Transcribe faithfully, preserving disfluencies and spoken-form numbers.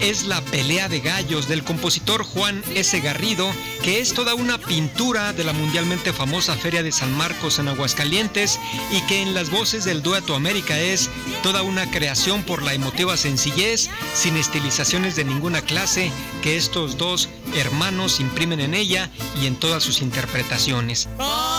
es La pelea de gallos del compositor Juan S. Garrido, que es toda una pintura de la mundialmente famosa Feria de San Marcos en Aguascalientes y que en las voces del dueto América es toda una creación por la emotiva sencillez, sin estilizaciones de ninguna clase, que estos dos hermanos imprimen en ella y en todas sus interpretaciones.